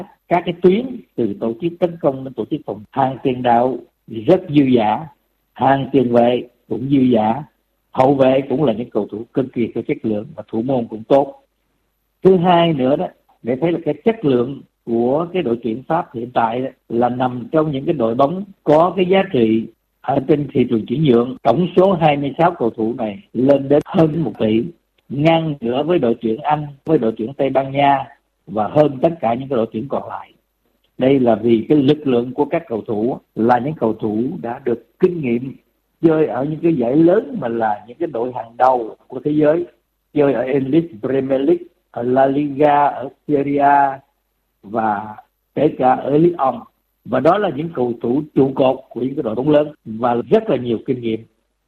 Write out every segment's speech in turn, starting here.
các cái tuyến từ tổ chức tấn công đến tổ chức phòng. Hàng tiền đạo rất dư dả, hàng tiền vệ cũng dư dả, hậu vệ cũng là những cầu thủ cực kỳ có chất lượng và thủ môn cũng tốt. Thứ hai nữa đó, để thấy là cái chất lượng của cái đội tuyển Pháp hiện tại đó, là nằm trong những cái đội bóng có cái giá trị ở trên thị trường chuyển nhượng. Tổng số 26 cầu thủ này lên đến hơn 1 tỷ, ngang ngửa với đội tuyển Anh, với đội tuyển Tây Ban Nha và hơn tất cả những cái đội tuyển còn lại. Đây là vì cái lực lượng của các cầu thủ là những cầu thủ đã được kinh nghiệm chơi ở những cái giải lớn mà là những cái đội hàng đầu của thế giới, chơi ở English Premier League, ở La Liga, ở Serie A và kể cả ở Ligue 1. Và đó là những cầu thủ trụ cột của những cái đội bóng lớn và rất là nhiều kinh nghiệm.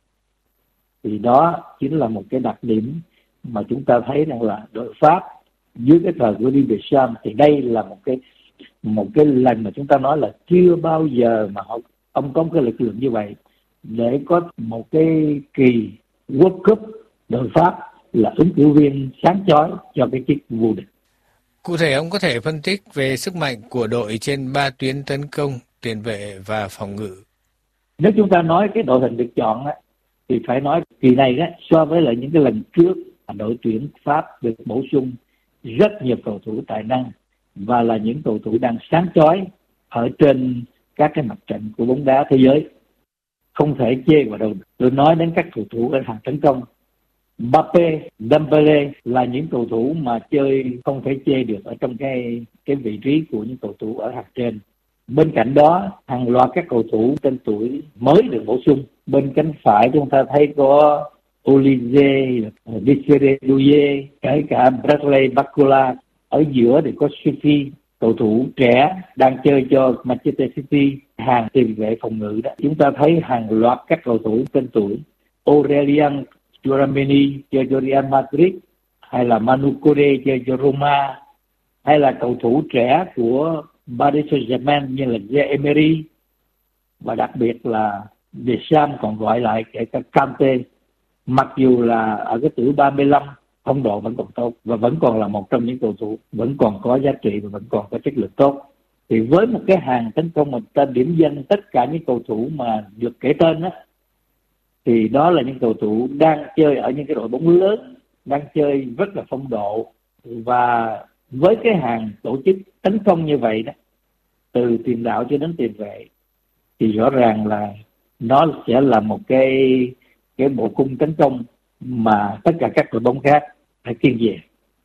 Thì đó chính là một cái đặc điểm mà chúng ta thấy rằng là đội Pháp dưới cái thời của Didier Deschamps thì đây là một cái lần mà chúng ta nói là chưa bao giờ mà ông có một cái lực lượng như vậy để có một cái kỳ World Cup đội Pháp là ứng cử viên sáng chói cho cái chức vô địch. Cụ thể ông có thể phân tích về sức mạnh của đội trên 3 tuyến tấn công, tiền vệ và phòng ngự. Nếu chúng ta nói cái đội hình được chọn á, thì phải nói kỳ này á, so với lại những cái lần trước, đội tuyển Pháp được bổ sung rất nhiều cầu thủ tài năng và là những cầu thủ đang sáng chói ở trên các cái mặt trận của bóng đá thế giới. Không thể chê vào đâu. Tôi nói đến các cầu thủ ở hàng tấn công. Mbappé, Dembélé là những cầu thủ mà chơi không thể chê được ở trong cái vị trí của những cầu thủ ở hàng trên. Bên cạnh đó, hàng loạt các cầu thủ tên tuổi mới được bổ sung. Bên cánh phải chúng ta thấy có Olivier, Desiré Doué, kể cả Bradley Barcola. Ở giữa thì có Sufi, cầu thủ trẻ đang chơi cho Manchester City. Hàng tiền vệ phòng ngự đó, chúng ta thấy hàng loạt các cầu thủ tên tuổi. Aurelien Tchouameni chơi cho Real Madrid, hay là Manu Kone chơi cho Roma, hay là cầu thủ trẻ của Paris Saint-Germain như là Emery, và đặc biệt là Deschamps còn gọi lại kể cả Kante. Mặc dù là ở cái tuổi 35, phong độ vẫn còn tốt và vẫn còn là một trong những cầu thủ vẫn còn có giá trị và vẫn còn có chất lượng tốt. Thì với một cái hàng tấn công mà ta điểm danh tất cả những cầu thủ mà được kể tên á, thì đó là những cầu thủ đang chơi ở những cái đội bóng lớn, đang chơi rất là phong độ. Và với cái hàng tổ chức tấn công như vậy đó, từ tiền đạo cho đến tiền vệ, thì rõ ràng là nó sẽ là một cái bộ cung tấn công mà tất cả các đội bóng khác phải kiêng dè.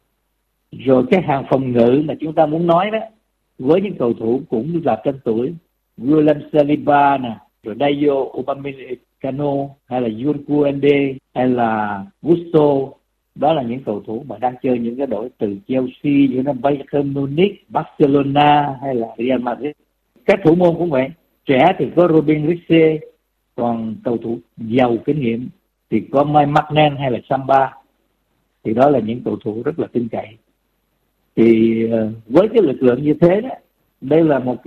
Rồi cái hàng phòng ngự mà chúng ta muốn nói đó, với những cầu thủ cũng là tên tuổi, William Saliba nè, rồi Dayo Upamecano, hay là Jules Koundé, hay là Gusto. Đó là những cầu thủ mà đang chơi những cái đội từ Chelsea, như là Bayern Munich, Barcelona hay là Real Madrid. Các thủ môn cũng vậy, trẻ thì có Robin Risse, còn cầu thủ giàu kinh nghiệm thì có Mike Maignan hay là Samba. Thì đó là những cầu thủ rất là tin cậy. Thì với cái lực lượng như thế đó, đây là một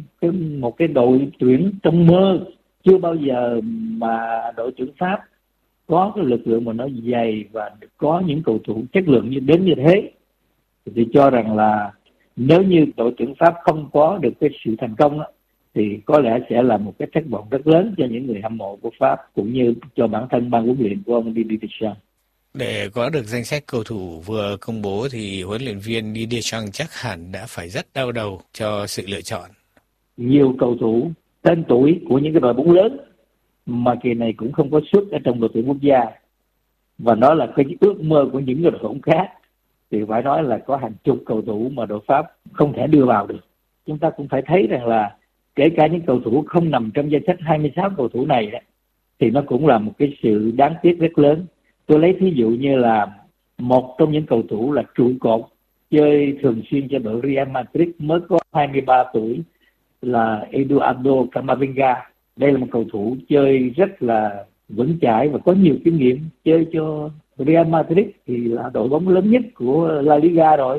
cái đội tuyển trong mơ. Chưa bao giờ mà đội tuyển Pháp có cái lực lượng mà nó dày và có những cầu thủ chất lượng như thế. Thì cho rằng là nếu như đội tuyển Pháp không có được cái sự thành công đó, thì có lẽ sẽ là một cái thất vọng rất lớn cho những người hâm mộ của Pháp cũng như cho bản thân ban huấn luyện của ông Didier Deschamps. Để có được danh sách cầu thủ vừa công bố thì huấn luyện viên Didier Deschamps chắc hẳn đã phải rất đau đầu cho sự lựa chọn. Nhiều cầu thủ tên tuổi của những cái đội bóng lớn mà kỳ này cũng không có suất ở trong đội tuyển quốc gia, và đó là cái ước mơ của những đội bóng khác. Thì phải nói là có hàng chục cầu thủ mà đội Pháp không thể đưa vào được. Chúng ta cũng phải thấy rằng là kể cả những cầu thủ không nằm trong danh sách 26 cầu thủ này đó, thì nó cũng là một cái sự đáng tiếc rất lớn. Tôi lấy ví dụ như là một trong những cầu thủ là trụ cột chơi thường xuyên cho đội Real Madrid mới có 23 tuổi là Eduardo Camavinga. Đây là một cầu thủ chơi rất là vững chãi và có nhiều kinh nghiệm, chơi cho Real Madrid thì là đội bóng lớn nhất của La Liga rồi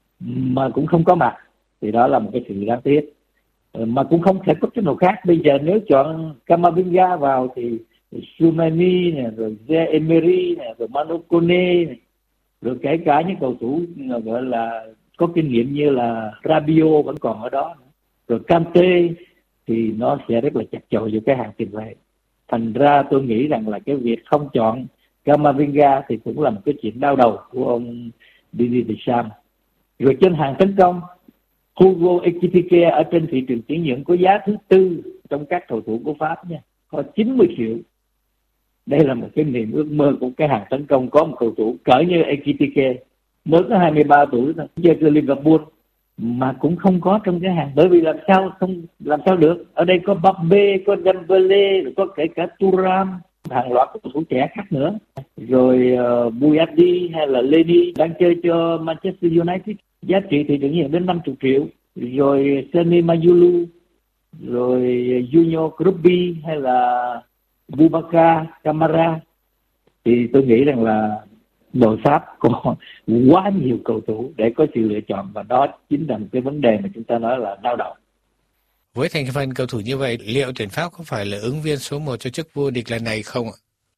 mà cũng không có mặt. Thì đó là một cái sự đáng tiếc. Mà cũng không thể có cái nào khác. Bây giờ nếu chọn Camavinga vào thì Tchouameni nè, rồi Emery nè, rồi Manu Kone nè, rồi kể cả những cầu thủ gọi là có kinh nghiệm như là Rabiot vẫn còn ở đó, rồi Kante, thì nó sẽ rất là chặt chội giữa cái hàng tiền vệ. Thành ra tôi nghĩ rằng là cái việc không chọn Camavinga thì cũng là một cái chuyện đau đầu của ông Didier Deschamps. Rồi trên hàng tấn công, Hugo Ekitike ở trên thị trường chuyển nhượng có giá thứ 4 trong các cầu thủ của Pháp nha, có 90 triệu. Đây là một cái niềm ước mơ của cái hàng tấn công, có một cầu thủ cỡ như Ekitike, mới có 23 tuổi thôi, chơi cho Liverpool mà cũng không có trong cái hàng. Bởi vì làm sao được, ở đây có Mbappé, có Dembélé, có kể cả Thuram, hàng loạt cầu thủ trẻ khác nữa, rồi Bouyadi hay là Leni đang chơi cho Manchester United, giá trị thị trường hiện đến 50 triệu, rồi Seny Mayulu, rồi Junior Krupi hay là Boubacar Kamara. Thì tôi nghĩ rằng là đội Pháp có quá nhiều cầu thủ để có sự lựa chọn, và đó chính là một cái vấn đề mà chúng ta nói là đau đầu. Với thành phần cầu thủ như vậy, liệu tuyển Pháp có phải là ứng viên số 1 cho chức vô địch lần này không ạ?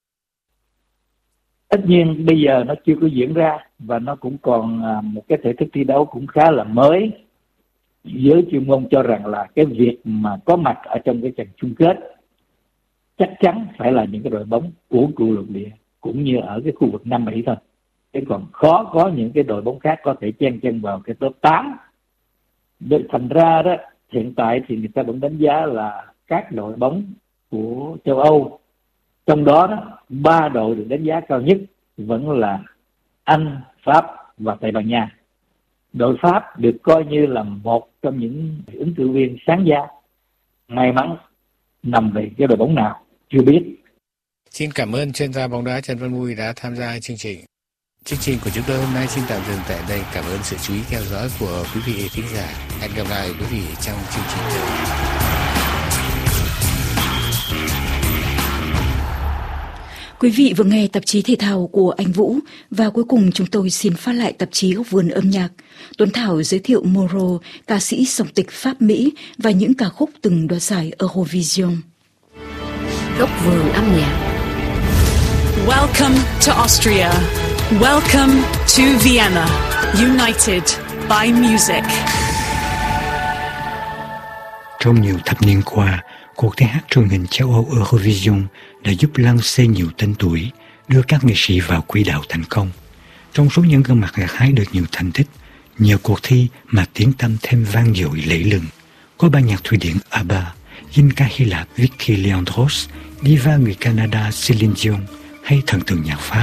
Tất nhiên bây giờ nó chưa có diễn ra, và nó cũng còn một cái thể thức thi đấu cũng khá là mới. Giới chuyên môn cho rằng là cái việc mà có mặt ở trong cái trận chung kết chắc chắn phải là những cái đội bóng của cựu lục địa, cũng như ở cái khu vực Nam Mỹ thôi. Chứ còn khó có những cái đội bóng khác có thể chen chân vào cái top 8. Thành ra đó, hiện tại thì người ta vẫn đánh giá là các đội bóng của châu Âu, trong đó 3 đội được đánh giá cao nhất vẫn là Anh, Pháp và Tây Ban Nha. Đội Pháp được coi như là một trong những ứng cử viên sáng giá. May mắn nằm về cái đội bóng nào chưa biết. Xin cảm ơn chuyên gia bóng đá Trần Văn Mui đã tham gia chương trình. Chương trình của chúng tôi hôm nay xin tạm dừng tại đây. Cảm ơn sự chú ý theo dõi của quý vị thính giả. Hẹn gặp lại quý vị trong chương trình tới. Quý vị vừa nghe tạp chí thể thao của anh Vũ, và cuối cùng chúng tôi xin phát lại tạp chí Góc vườn âm nhạc. Tuấn Thảo giới thiệu Moreau, ca sĩ song tịch Pháp-Mỹ và những ca khúc từng đoạt giải Eurovision. Góc vườn âm nhạc. Welcome to Austria. Welcome to Vienna. United by music. Trong nhiều thập niên qua, cuộc thi hát truyền hình châu Âu Eurovision đã giúp lăng xê nhiều tên tuổi, đưa các nghệ sĩ vào quỹ đạo thành công. Trong số những gương mặt gặt hái được nhiều thành tích, nhờ cuộc thi mà tiếng tăm thêm vang dội lẫy lừng, có ban nhạc Thụy Điển ABBA, danh ca Hy Lạp Vicky Leandros, diva người Canada Celine Dion hay thần tượng nhạc Pháp